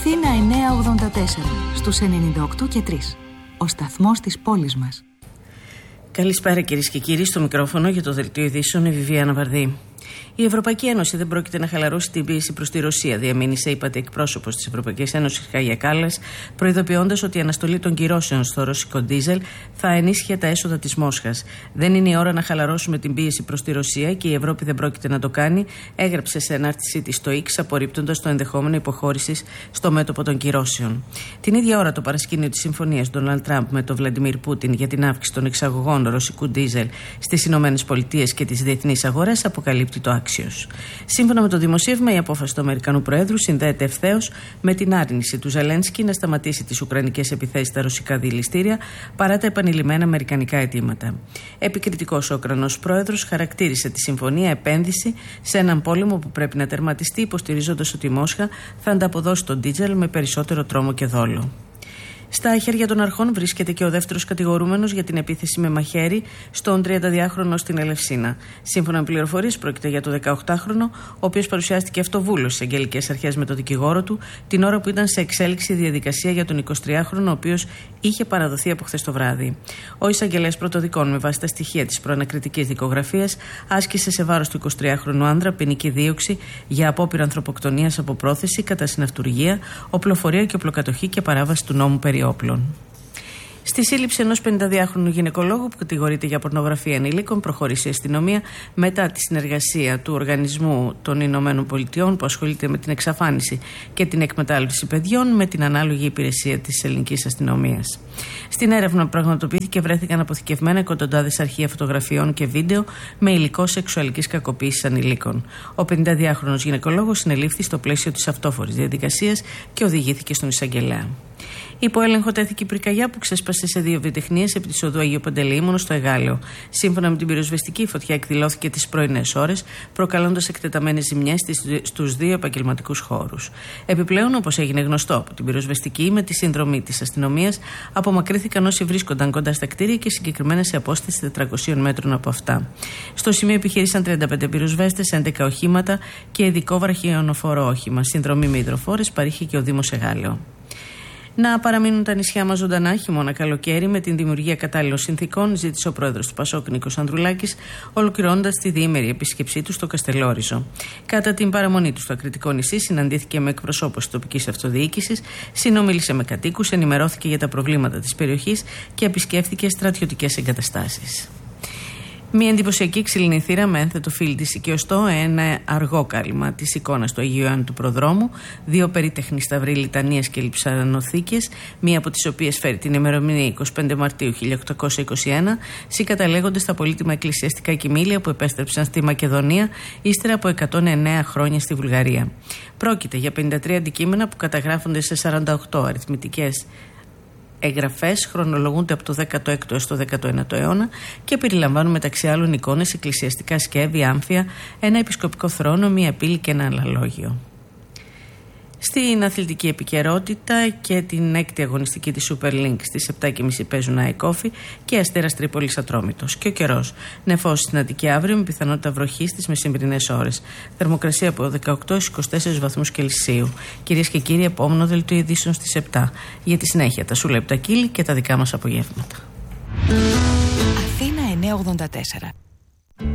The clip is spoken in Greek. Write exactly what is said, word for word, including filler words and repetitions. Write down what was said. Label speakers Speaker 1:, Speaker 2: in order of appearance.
Speaker 1: Αθήνα εννιακόσια ογδόντα τέσσερα, στους ενενήντα οκτώ και τρία. Ο σταθμός της πόλης μας.
Speaker 2: Καλησπέρα κυρίες και κύριοι, στο μικρόφωνο για το Δελτίο Ειδήσεων η Βιβιάνα Βαρδί. Η Ευρωπαϊκή Ένωση δεν πρόκειται να χαλαρώσει την πίεση προς τη Ρωσία, διαμήνυσε είπατε εκπρόσωπος της Ευρωπαϊκής Ένωσης Κάγια Κάλλας, προειδοποιώντας ότι η αναστολή των κυρώσεων στο ρωσικό ντίζελ θα ενίσχυε τα έσοδα της Μόσχας. Δεν είναι η ώρα να χαλαρώσουμε την πίεση προς τη Ρωσία και η Ευρώπη δεν πρόκειται να το κάνει, έγραψε σε ανάρτησή της στο X, απορρίπτοντας το ενδεχόμενο υποχώρησης στο μέτωπο των κυρώσεων. Την ίδια ώρα, το παρασκήνιο της συμφωνίας του Ντόναλντ Τραμπ με τον Βλαντιμίρ Πούτιν για την αύξηση των εξαγωγών ρωσικού ντίζελ στις ΗΠΑ και τις διεθνείς αγορές αποκαλύπτει το άξιος. Σύμφωνα με το δημοσίευμα, η απόφαση του Αμερικανού Προέδρου συνδέεται ευθέως με την άρνηση του Ζελένσκι να σταματήσει τις ουκρανικές επιθέσεις στα ρωσικά δηληστήρια παρά τα επανειλημμένα αμερικανικά αιτήματα. Επικριτικός ο Ουκρανός Πρόεδρος χαρακτήρισε τη συμφωνία επένδυση σε έναν πόλεμο που πρέπει να τερματιστεί, υποστηρίζοντας ότι η Μόσχα θα ανταποδώσει τον ντίζελ με περισσότερο τρόμο και δόλο. Στα χέρια των αρχών βρίσκεται και ο δεύτερος κατηγορούμενος για την επίθεση με μαχαίρι στον τριανταδυάχρονο στην Ελευσίνα. Σύμφωνα με πληροφορίες, πρόκειται για το δεκαοκτάχρονο, ο οποίος παρουσιάστηκε αυτοβούλος στις αγγελικές αρχές με τον δικηγόρο του, την ώρα που ήταν σε εξέλιξη διαδικασία για τον εικοσιτριάχρονο, ο οποίος είχε παραδοθεί από χθες το βράδυ. Ο εισαγγελέας πρωτοδικών, με βάση τα στοιχεία της προανακριτικής δικογραφίας, άσκησε σε βάρος του εικοσιτριάχρονου άνδρα ποινική δίωξη για απόπειρα ανθρωποκτονίας από πρόθεση, κατά συναυτουργία, οπλοφορία και οπλοκατοχή και παράβαση του νόμου περί όπλων. Στη σύλληψη ενός πενηνταδυάχρονου γυναικολόγου που κατηγορείται για πορνογραφία ενηλίκων προχώρησε η αστυνομία μετά τη συνεργασία του Οργανισμού των Ηνωμένων Πολιτειών που ασχολείται με την εξαφάνιση και την εκμετάλλευση παιδιών με την ανάλογη υπηρεσία της ελληνικής αστυνομίας. Στην έρευνα που πραγματοποιήθηκε βρέθηκαν αποθηκευμένα εκατοντάδες αρχεία φωτογραφιών και βίντεο με υλικό σεξουαλικής κακοποίησης ανηλίκων. Ο πενηνταδυάχρονος γυναικολόγος συνελήφθη στο πλαίσιο της αυτόφορης διαδικασίας και οδηγήθηκε στον εισαγγελέα. Υπό έλεγχο τέθηκε η πυρκαγιά που ξέσπασε σε δύο βιοτεχνίες επί της οδού Αγίου Παντελεήμονος στο Εγάλεο. Σύμφωνα με την πυροσβεστική, η φωτιά εκδηλώθηκε τις πρωινές ώρες, προκαλώντας εκτεταμένες ζημιές στους δύο επαγγελματικούς χώρους. Επιπλέον, όπως έγινε γνωστό από την πυροσβεστική, με τη συνδρομή της αστυνομίας, απομακρύνθηκαν όσοι βρίσκονταν κοντά στα κτίρια και συγκεκριμένα σε απόσταση τετρακοσίων μέτρων από αυτά. Στο σημείο επιχείρησαν τριάντα πέντε πυροσβέστες, έντεκα οχήματα και ειδικό βραχιονοφόρο όχημα. Συνδρομή με υδροφόρες παρήχε και ο Δήμος Εγάλεο. Να παραμείνουν τα νησιά μας ζωντανά χειμώνα καλοκαίρι με την δημιουργία κατάλληλων συνθήκων, ζήτησε ο πρόεδρος του Πασόκ Νίκος Ανδρουλάκης, ολοκληρώνοντας τη διήμερη επίσκεψή του στο Καστελόριζο. Κατά την παραμονή του στο Ακριτικό νησί, συναντήθηκε με εκπροσώπους της τοπικής αυτοδιοίκησης, συνομίλησε με κατοίκους, ενημερώθηκε για τα προβλήματα της περιοχής και επισκέφθηκε στρατιωτικές εγκαταστάσεις. Μια εντυπωσιακή ξύλινη θύρα με ένθετο φύλλι της οικειοστό, ένα αργό κάλυμα της εικόνας του Αγίου Ιωάννου του Προδρόμου, δύο περίτεχνοι σταυροί λιτανίας και λειψανοθήκες, μία από τις οποίες φέρει την ημερομηνία εικοστή πέμπτη Μαρτίου χίλια οκτακόσια είκοσι ένα, συγκαταλέγονται στα πολύτιμα εκκλησιαστικά κοιμήλια που επέστρεψαν στη Μακεδονία ύστερα από εκατόν εννέα χρόνια στη Βουλγαρία. Πρόκειται για πενήντα τρία αντικείμενα που καταγράφονται σε σαράντα οκτώ αριθμητικές εγγραφές, χρονολογούνται από το δέκατο έκτο έως το δέκατο ένατο αιώνα και περιλαμβάνουν μεταξύ άλλων εικόνες, εκκλησιαστικά σκεύη, άμφια, ένα επισκοπικό θρόνο, μία πύλη και ένα αλαλόγιο. Στην αθλητική επικαιρότητα και την έκτη αγωνιστική της Super League στις επτά και μισή παίζουν ΑΕΚ Όφη και Αστέρας Τρίπολης Ατρόμητος. Και ο καιρός. Νεφός στην Αττική αύριο με πιθανότητα βροχή στις μεσημβρινές ώρες. Θερμοκρασία από δεκαοκτώ έως είκοσι τέσσερις βαθμούς Κελσίου. Κυρίες και κύριοι, επόμενο δελτίο ειδήσεων στις επτά. Για τη συνέχεια τα Σούλα Επτακύλη και τα δικά μας απογεύματα.
Speaker 1: Αθήνα εννιακόσια ογδόντα τέσσερα.